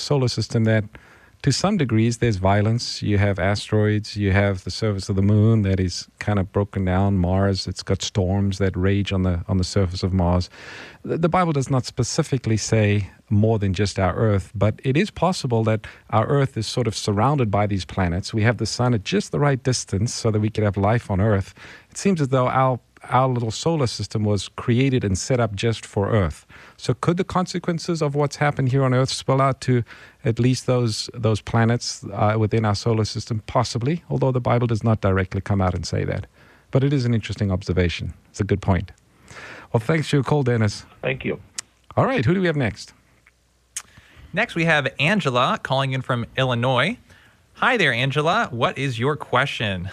solar system that, to some degrees, there's violence. You have asteroids. You have the surface of the moon that is kind of broken down. Mars, it's got storms that rage on the surface of Mars. The Bible does not specifically say more than just our Earth, but it is possible that our Earth is sort of surrounded by these planets. We have the sun at just the right distance so that we could have life on Earth. It seems as though our little solar system was created and set up just for Earth. So could the consequences of what's happened here on Earth spill out to at least those planets within our solar system? Possibly, although the Bible does not directly come out and say that. But it is an interesting observation. It's a good point. Well, thanks for your call, Dennis. Thank you. All right, who do we have next? Next, we have Angela calling in from Illinois. Hi there, Angela. What is your question?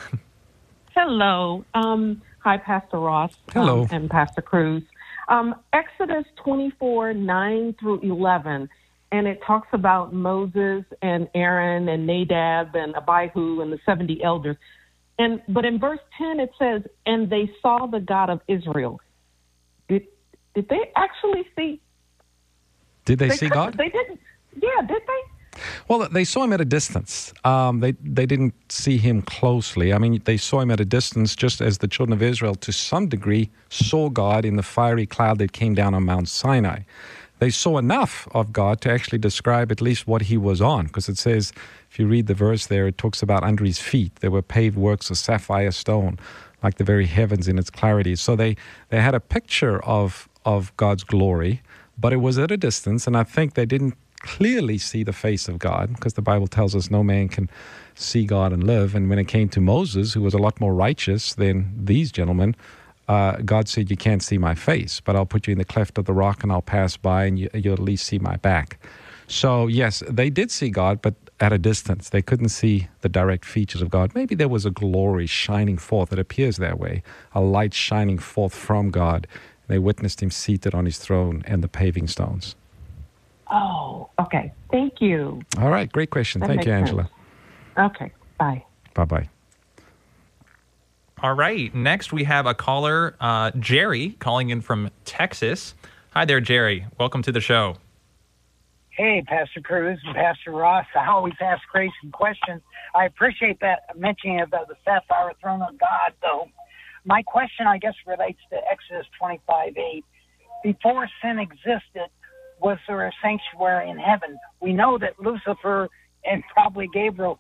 Hello. Hi, Pastor Ross. Hello. And Pastor Cruz. Exodus 24, 9 through 11, and it talks about Moses and Aaron and Nadab and Abihu and the 70 elders. But in verse 10, it says, and they saw the God of Israel. Did they actually see? Did they see God? They didn't. Yeah, did they? Well, they saw him at a distance. They didn't see him closely. I mean, they saw him at a distance just as the children of Israel, to some degree, saw God in the fiery cloud that came down on Mount Sinai. They saw enough of God to actually describe at least what he was on, because it says, if you read the verse there, it talks about under his feet there were paved works of sapphire stone, like the very heavens in its clarity. So they had a picture of God's glory, but it was at a distance, and I think they didn't clearly see the face of God, because the Bible tells us no man can see God and live. And when it came to Moses, who was a lot more righteous than these gentlemen, God said, you can't see my face, but I'll put you in the cleft of the rock and I'll pass by and you'll at least see my back. So yes, they did see God, but at a distance. They couldn't see the direct features of God. Maybe there was a glory shining forth. It appears that way, a light shining forth from God. They witnessed him seated on his throne and the paving stones. Oh, okay. Thank you. All right. Great question. Thank you, Angela. Okay. Bye. Bye-bye. All right. Next, we have a caller, Jerry, calling in from Texas. Hi there, Jerry. Welcome to the show. Hey, Pastor Cruz and Pastor Ross. I always ask great questions. I appreciate that mentioning about the sapphire throne of God, though. My question, I guess, relates to Exodus 25:8. Before sin existed, was there a sanctuary in heaven? We know that Lucifer and probably Gabriel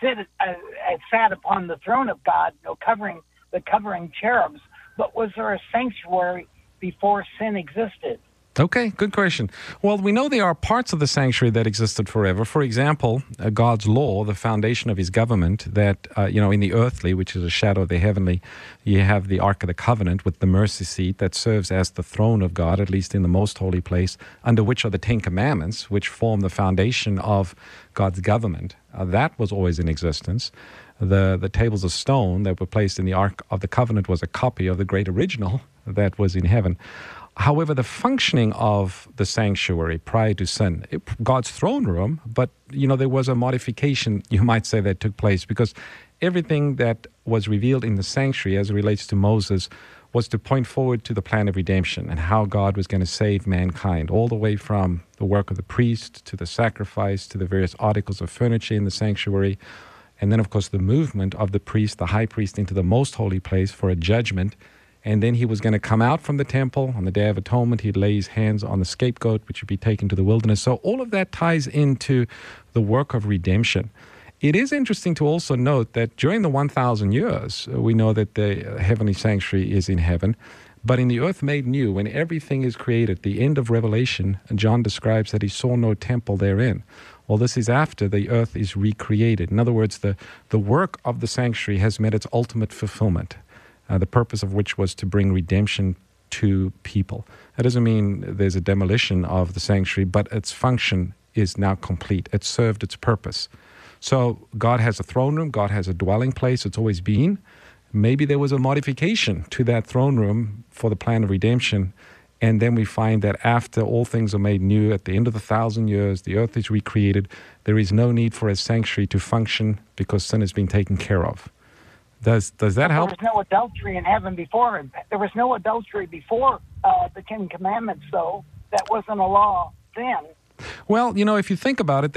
sat upon the throne of God, covering cherubs. But was there a sanctuary before sin existed? Okay, good question. Well, we know there are parts of the sanctuary that existed forever. For example, God's law, the foundation of his government, that, in the earthly, which is a shadow of the heavenly, you have the Ark of the Covenant with the mercy seat that serves as the throne of God, at least in the most holy place, under which are the Ten Commandments, which form the foundation of God's government. That was always in existence. The tables of stone that were placed in the Ark of the Covenant was a copy of the great original that was in heaven. However, the functioning of the sanctuary prior to sin, God's throne room, but, there was a modification, you might say, that took place, because everything that was revealed in the sanctuary as it relates to Moses was to point forward to the plan of redemption and how God was going to save mankind, all the way from the work of the priest to the sacrifice to the various articles of furniture in the sanctuary. And then, of course, the movement of the priest, the high priest, into the most holy place for a judgment. And then he was going to come out from the temple on the Day of Atonement. He'd lay his hands on the scapegoat, which would be taken to the wilderness. So all of that ties into the work of redemption. It is interesting to also note that during the 1,000 years, we know that the heavenly sanctuary is in heaven. But in the earth made new, when everything is created, the end of Revelation, John describes that he saw no temple therein. Well, this is after the earth is recreated. In other words, the work of the sanctuary has met its ultimate fulfillment. The purpose of which was to bring redemption to people. That doesn't mean there's a demolition of the sanctuary, but its function is now complete. It served its purpose. So God has a throne room. God has a dwelling place. It's always been. Maybe there was a modification to that throne room for the plan of redemption. And then we find that after all things are made new, at the end of the 1,000 years, the earth is recreated. There is no need for a sanctuary to function because sin has been taken care of. Does that help? There was no adultery in heaven before. There was no adultery before the Ten Commandments, though. That wasn't a law then. Well, if you think about it,